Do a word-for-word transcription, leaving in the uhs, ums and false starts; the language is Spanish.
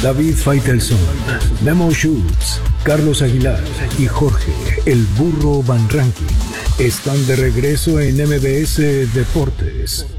David Faitelson, Memo Schultz, Carlos Aguilar y Jorge El Burro Van Rankin están de regreso en M B S Deportes.